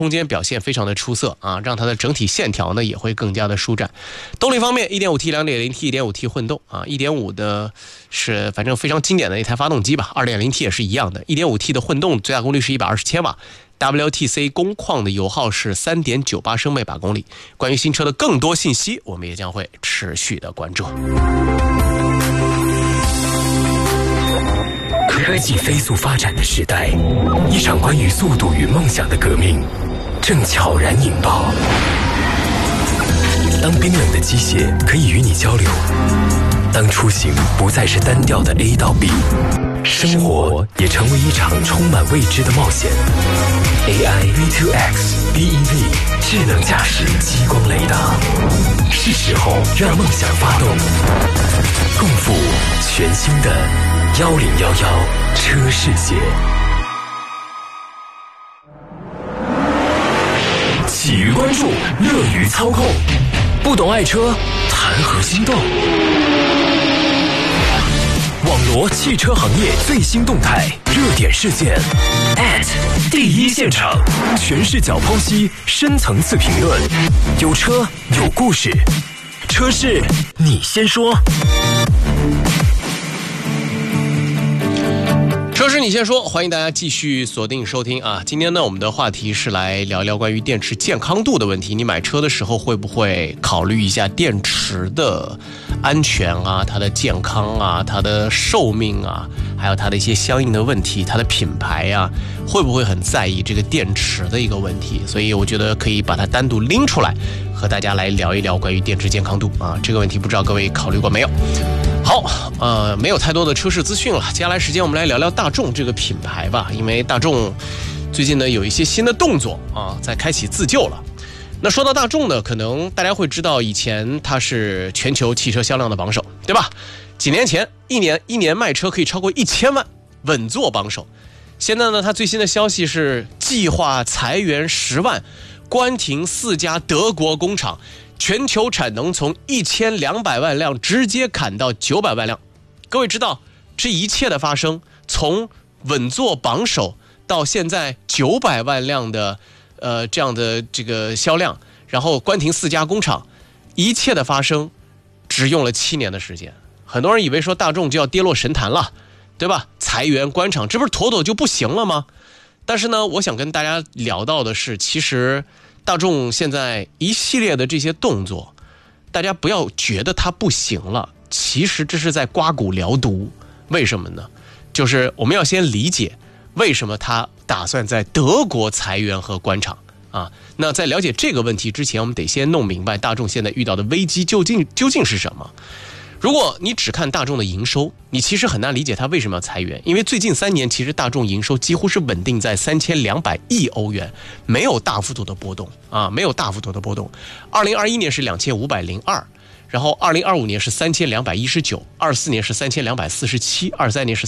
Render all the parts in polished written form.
空间表现非常的出色啊，让它的整体线条呢也会更加的舒展。动力方面 1.5T、2.0T、1.5T 混动啊 ，1.5 的是反正非常经典的一台发动机吧， 2.0T 也是一样的。 1.5T 的混动最大功率是120千瓦， WLTC 工况的油耗是 3.98 升每把公里。关于新车的更多信息，我们也将会持续的关注。 科技飞速发展的时代，一场关于速度与梦想的革命正悄然引爆。当冰冷的机械可以与你交流，当出行不再是单调的 A 到 B， 生活也成为一场充满未知的冒险。AI V2X BEV 智能驾驶激光雷达，是时候让梦想发动，共赴全新的1011车世界。喜于关注，乐于操控，不懂爱车，谈何心动？网罗汽车行业最新动态、热点事件，第一现场，全视角剖析，深层次评论，有车有故事，车事你先说。 车事你先说，欢迎大家继续锁定收听啊！今天呢，我们的话题是来聊聊关于电池健康度的问题。你买车的时候会不会考虑一下电池的安全啊、它的健康啊、它的寿命啊，还有它的一些相应的问题，它的品牌啊，会不会很在意这个电池的一个问题？所以我觉得可以把它单独拎出来，和大家来聊一聊关于电池健康度啊这个问题，不知道各位考虑过没有？好，没有太多的车市资讯了。接下来时间我们来聊聊大众这个品牌吧，因为大众最近呢有一些新的动作啊，在开启自救了。那说到大众呢，可能大家会知道，以前它是全球汽车销量的榜首，对吧？几年前一年卖车可以超过1000万，稳坐榜首。现在呢，它最新的消息是计划裁员10万，关停4家德国工厂。全球产能从1200万辆直接砍到900万辆。各位知道这一切的发生，从稳坐榜首到现在900万辆的这样的这个销量，然后关停4家工厂，一切的发生只用了7年的时间。很多人以为说大众就要跌落神坛了，对吧？裁员关厂，这不是妥妥就不行了吗？但是呢，我想跟大家聊到的是，其实大众现在一系列的这些动作，大家不要觉得它不行了，其实这是在刮骨疗毒。为什么呢？就是我们要先理解为什么他打算在德国裁员和关厂啊。那在了解这个问题之前，我们得先弄明白大众现在遇到的危机究竟是什么。如果你只看大众的营收，你其实很难理解它为什么要裁员，因为最近3年其实大众营收几乎是稳定在3200亿欧元，没有大幅度的波动啊，没有大幅度的波动。2021年是2502，然后2025年是3219， 24年是3247， 23年是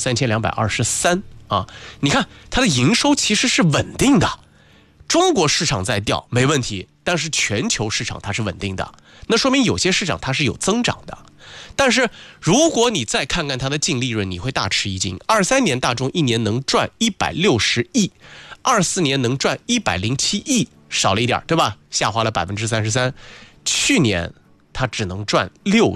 3223啊。你看它的营收其实是稳定的，中国市场在掉没问题，但是全球市场它是稳定的，那说明有些市场它是有增长的。但是如果你再看看它的净利润，你会大吃一惊。23年大众一年能赚160亿，24年能赚107亿，少了一点，对吧？下滑了33%。去年它只能赚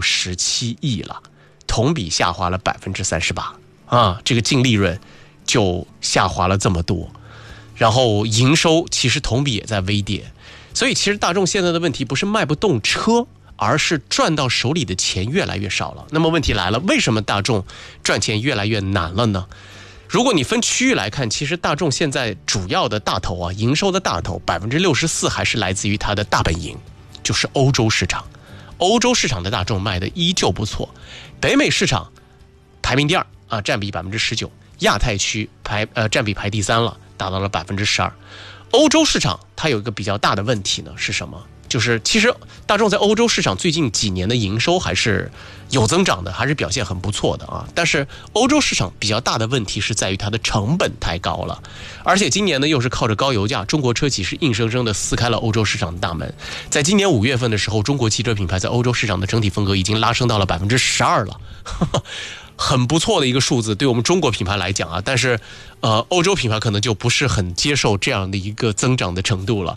67亿了，同比下滑了38%啊，这个净利润就下滑了这么多。然后营收其实同比也在微跌，所以其实大众现在的问题不是卖不动车，而是赚到手里的钱越来越少了。那么问题来了，为什么大众赚钱越来越难了呢？如果你分区域来看，其实大众现在主要的大头啊，营收的大头64%还是来自于它的大本营，就是欧洲市场。欧洲市场的大众卖的依旧不错，北美市场排名第2啊，占比19%，亚太区占比排第3了，达到了12%。欧洲市场它有一个比较大的问题呢，是什么？就是其实大众在欧洲市场最近几年的营收还是有增长的，还是表现很不错的啊。但是欧洲市场比较大的问题是在于它的成本太高了，而且今年呢又是靠着高油价，中国车企是硬生生的撕开了欧洲市场的大门。在今年5月份的时候，中国汽车品牌在欧洲市场的整体份额已经拉升到了12%了。 很不错的一个数字，对我们中国品牌来讲啊，但是欧洲品牌可能就不是很接受这样的一个增长的程度了。